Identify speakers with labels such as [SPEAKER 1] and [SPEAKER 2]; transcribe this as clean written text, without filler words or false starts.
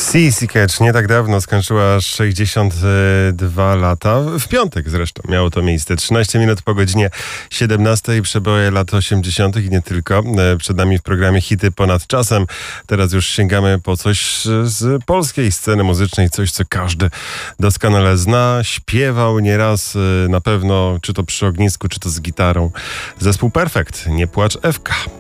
[SPEAKER 1] Sissy Catch nie tak dawno skończyła 62 lata. W piątek zresztą miało to miejsce. 13 minut po godzinie 17. Przeboje lat 80. i nie tylko. Przed nami w programie Hity ponad czasem. Teraz już sięgamy po coś z polskiej sceny muzycznej. Coś, co każdy doskonale zna. Śpiewał nieraz na pewno, czy to przy ognisku, czy to z gitarą. Zespół Perfekt. Nie płacz Ewka.